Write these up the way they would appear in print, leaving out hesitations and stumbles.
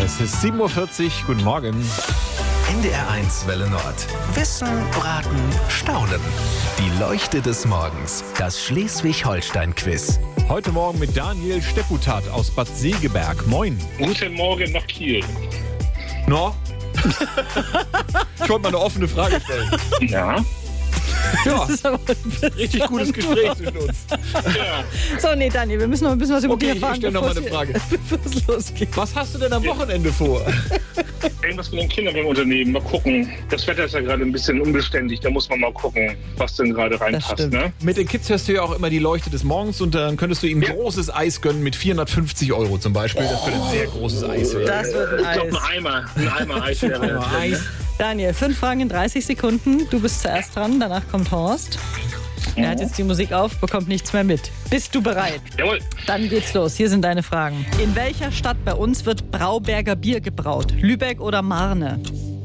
Es ist 7.40 Uhr. Guten Morgen. NDR1 Welle Nord. Wissen, Raten, Staunen. Die Leuchte des Morgens. Das Schleswig-Holstein-Quiz. Heute Morgen mit Daniel Stepputat aus Bad Segeberg. Moin. Guten Morgen nach Kiel. No? Ich wollte mal eine offene Frage stellen. Ja. Ja, Das ist aber richtig gutes Gespräch zwischen uns. Ja. So, nee, Daniel, wir müssen noch ein bisschen was über dich Okay, erfahren, ich stelle noch mal eine Frage. bevor es losgeht. Was hast du denn am Wochenende vor? Irgendwas mit den Kindern im Unternehmen. Mal gucken. Das Wetter ist ja gerade ein bisschen unbeständig. Da muss man mal gucken, was denn gerade reinpasst. stimmt. Ne? Mit den Kids hörst du ja auch immer die Leuchte des Morgens und dann könntest du ihm großes Eis gönnen mit 450 € zum Beispiel. Das wird ein sehr großes Eis werden. Das wird ein Ich glaube, Eis. ein Eimer Eis wäre Eimer drin, Eis. ne? Daniel, 5 Fragen in 30 Sekunden. Du bist zuerst dran, danach kommt Horst. Er hat jetzt die Musik auf, bekommt nichts mehr mit. Bist du bereit? Jawohl. Dann geht's los. Hier sind deine Fragen. In welcher Stadt bei uns wird Brauberger Bier gebraut? Lübeck oder Marne?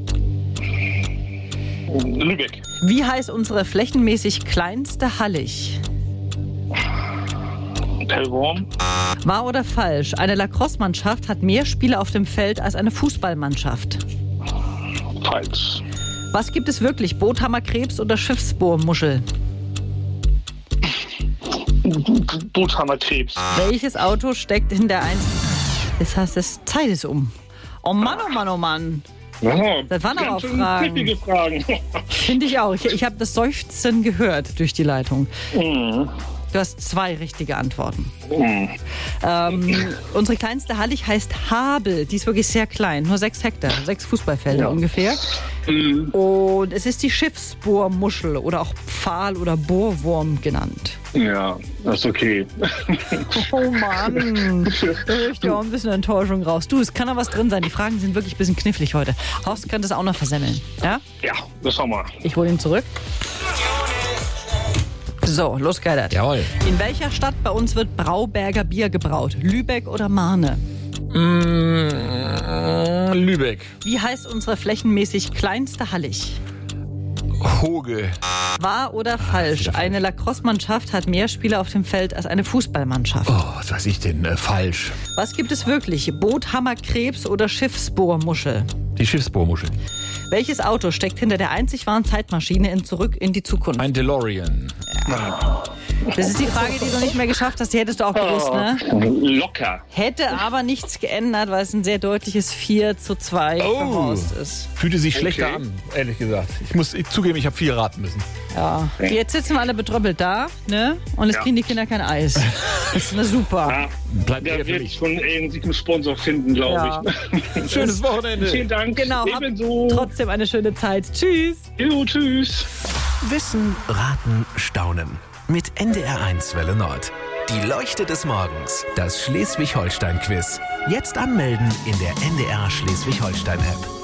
Lübeck. Wie heißt unsere flächenmäßig kleinste Hallig? Pellworm. Wahr oder falsch? Eine Lacrosse-Mannschaft hat mehr Spieler auf dem Feld als eine Fußballmannschaft. Falsch. Was gibt es wirklich? Boothammerkrebs oder Schiffsbohrmuschel? Boothammerkrebs. Welches Auto steckt in der Das heißt, das Zeit ist um. Oh Mann, oh Mann, oh Mann. Oh, Das waren aber ganz schön Fragen. knifflige Fragen. Finde ich auch. Ich habe das Seufzen gehört durch die Leitung. Mhm. Du hast 2 richtige Antworten. Unsere kleinste Hallig heißt Habel. Die ist wirklich sehr klein, nur 6 Hektar, 6 Fußballfelder ungefähr. Und es ist die Schiffsbohrmuschel oder auch Pfahl- oder Bohrwurm genannt. Ja, das ist okay. Oh Mann, da höre ich dir auch ein bisschen Enttäuschung raus. Du, es kann da was drin sein. Die Fragen sind wirklich ein bisschen knifflig heute. Horst kann das auch noch versemmeln. Ja? Ja, das schauen wir. Ich hole ihn zurück. So, los geht's. Jawohl. In welcher Stadt bei uns wird Brauberger Bier gebraut? Lübeck oder Marne? Lübeck. Wie heißt unsere flächenmäßig kleinste Hallig? Hoge. Wahr oder falsch? Eine Lacrosse-Mannschaft hat mehr Spieler auf dem Feld als eine Fußballmannschaft. Oh, was weiß ich denn? Falsch. Was gibt es wirklich? Boothammerkrebs oder Schiffsbohrmuschel? Die Schiffsbohrmuschel. Welches Auto steckt hinter der einzig wahren Zeitmaschine in Zurück in die Zukunft? Ein DeLorean. Das ist die Frage, die du nicht mehr geschafft hast. Die hättest du auch gewusst, ne? Locker. Hätte aber nichts geändert, weil es ein sehr deutliches 4:2 für Horst ist. Fühlte sich schlechter Okay. an, ehrlich gesagt. Ich muss zugeben, ich habe viel raten müssen. Ja. Jetzt sitzen wir alle betröppelt da, ne? Und jetzt Ja. kriegen die Kinder kein Eis. Das ist eine super. Ja, Bleibt der eher für wird mich. schon irgendwie einen Sponsor finden, glaube Ja. ich. Schönes Wochenende. Vielen Dank. Genau, habt Ebenso. trotzdem eine schöne Zeit. Tschüss. Jo, tschüss. Wissen, Raten, Staunen. Mit NDR1 Welle Nord. Die Leuchte des Morgens. Das Schleswig-Holstein-Quiz. Jetzt anmelden in der NDR Schleswig-Holstein-App.